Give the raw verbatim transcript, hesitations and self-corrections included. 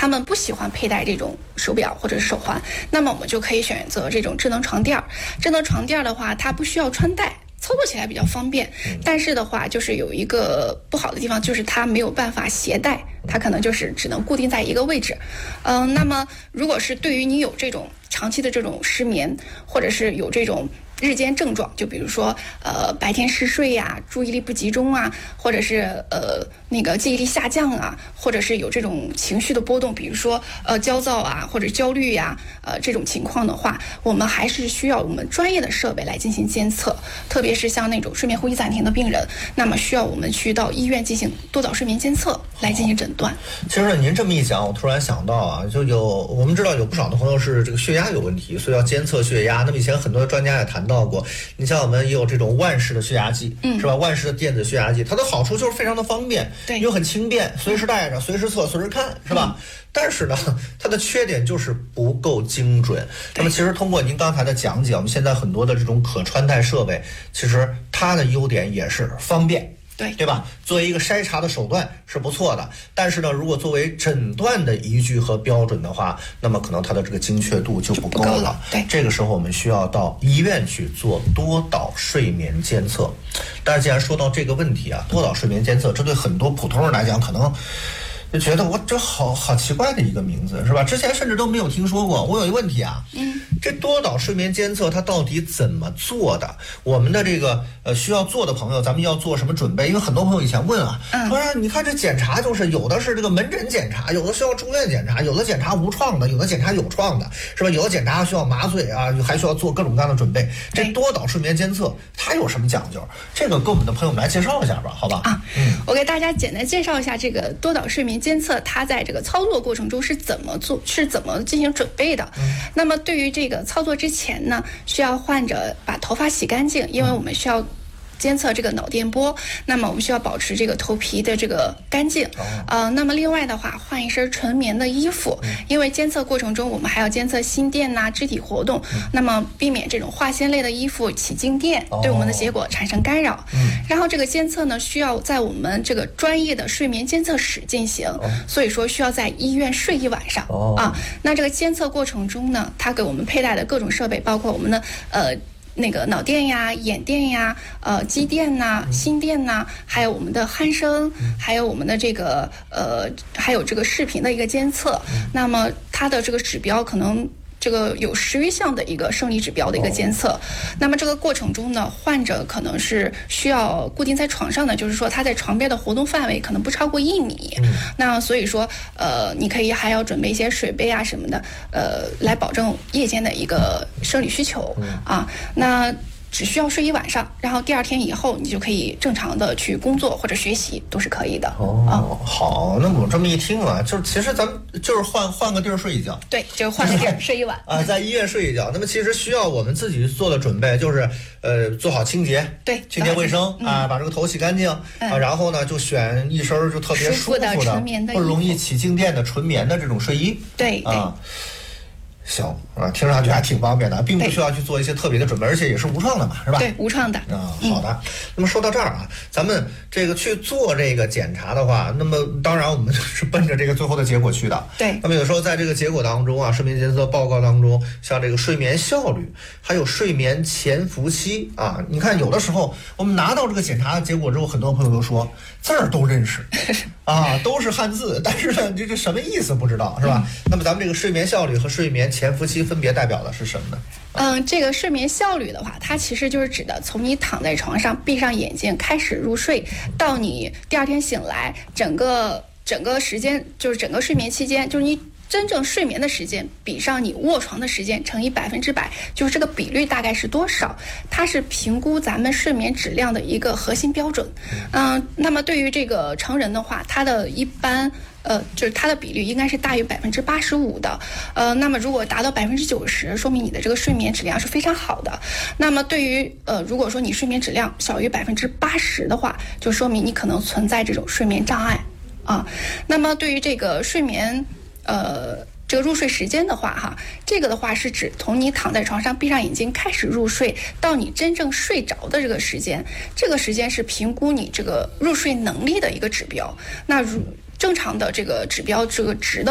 他们不喜欢佩戴这种手表或者是手环，那么我们就可以选择这种智能床垫。智能床垫的话，它不需要穿戴，操作起来比较方便，但是的话就是有一个不好的地方，就是它没有办法携带，它可能就是只能固定在一个位置。嗯、呃，那么如果是对于你有这种长期的这种失眠，或者是有这种日间症状，就比如说呃白天嗜睡呀、注意力不集中啊，或者是呃那个记忆力下降啊，或者是有这种情绪的波动，比如说呃焦躁啊或者焦虑呀、啊、呃这种情况的话，我们还是需要我们专业的设备来进行监测，特别是像那种睡眠呼吸暂停的病人，那么需要我们去到医院进行多导睡眠监测来进行诊断。 其实您这么一讲，我突然想到啊，就有我们知道有不少的朋友是这个血压有问题，所以要监测血压。那么以前很多的专家也谈到过，你像我们也有这种万氏的血压计，嗯，是吧？万氏的电子血压计，它的好处就是非常的方便， 对， 又很轻便，随时带着，随时测，随时看，是吧？嗯，但是呢，它的缺点就是不够精准。那么其实通过您刚才的讲解，我们现在很多的这种可穿戴设备，其实它的优点也是方便。 对对吧？作为一个筛查的手段是不错的，但是呢，如果作为诊断的依据和标准的话，那么可能它的这个精确度就不够了。 就不够了。对， 这个时候我们需要到医院去做多导睡眠监测。但是既然说到这个问题啊，多导睡眠监测，这对很多普通人来讲，可能就觉得我这好好奇怪的一个名字，是吧？之前甚至都没有听说过。我有一个问题啊，嗯，这多导睡眠监测它到底怎么做的？我们的这个呃需要做的朋友，咱们要做什么准备？因为很多朋友以前问啊，嗯、说你看这检查就是有的是这个门诊检查，有的需要住院检查，有的检查无创的，有的检查有创的，是吧？有的检查需要麻醉啊，还需要做各种各样的准备。这多导睡眠监测它有什么讲究？这个给我们的朋友们来介绍一下吧，好吧？ 啊，嗯，我给大家简单介绍一下这个多导睡眠监测，它在这个操作过程中是怎么做，是怎么进行准备的。嗯、那么对于这个操作之前呢，需要患者把头发洗干净，因为我们需要监测这个脑电波，那么我们需要保持这个头皮的这个干净。呃，那么另外的话，换一身纯棉的衣服，因为监测过程中我们还要监测心电呐、肢体活动，那么避免这种化纤类的衣服起静电，对我们的结果产生干扰。然后这个监测呢，需要在我们这个专业的睡眠监测室进行，所以说需要在医院睡一晚上啊。那这个监测过程中呢，它给我们佩戴的各种设备，包括我们的呃。那个脑电呀、眼电呀、呃肌电呐、心电呐，还有我们的鼾声，还有我们的这个呃，还有这个视频的一个监测。那么它的这个指标可能这个有十余项的一个生理指标的一个监测。那么这个过程中呢，患者可能是需要固定在床上的，就是说他在床边的活动范围可能不超过一米。嗯、那所以说，呃，你可以还要准备一些水杯啊什么的，呃，来保证夜间的一个生理需求、嗯、啊。那只需要睡一晚上，然后第二天以后你就可以正常的去工作或者学习，都是可以的。 哦，啊、好，那我这么一听啊，就是其实咱们就是换换个地儿睡一觉， 对，就是换个地儿睡一晚啊，在医院睡一觉。那么其实需要我们自己做的准备就是，呃，做好清洁，对，清洁卫生、嗯、啊，把这个头洗干净、嗯、啊，然后呢就选一身就特别舒服的、 纯棉的、 不容易起静电的纯棉的这种睡衣， 对啊。行啊，听上去还挺方便的，并不需要去做一些特别的准备，而且也是无创的嘛，是吧？ 对，无创的啊。好的、嗯，那么说到这儿啊，咱们这个去做这个检查的话，那么当然我们是奔着这个最后的结果去的。 对。 那么有时候在这个结果当中啊，睡眠监测报告当中，像这个睡眠效率，还有睡眠潜伏期啊，你看有的时候我们拿到这个检查结果之后，很多朋友都说字儿都认识啊，都是汉字，但是呢，这这什么意思不知道，是吧？嗯、那么咱们这个睡眠效率和睡眠潜伏期分别代表的是什么呢？ 嗯，这个睡眠效率的话，它其实就是指的从你躺在床上闭上眼睛开始入睡，到你第二天醒来，整个整个时间就是整个睡眠期间，就是你真正睡眠的时间比上你卧床的时间乘以百分之百，就是这个比率大概是多少？它是评估咱们睡眠质量的一个核心标准。嗯，那么对于这个成人的话，它的一般。呃，就是它的比率应该是大于百分之八十五的，呃，那么如果达到百分之九十，说明你的这个睡眠质量是非常好的。那么对于呃，如果说你睡眠质量小于百分之八十的话，就说明你可能存在这种睡眠障碍啊。那么对于这个睡眠，呃。这个入睡时间的话哈，这个的话是指从你躺在床上闭上眼睛开始入睡到你真正睡着的这个时间，这个时间是评估你这个入睡能力的一个指标。那如正常的这个指标这个值的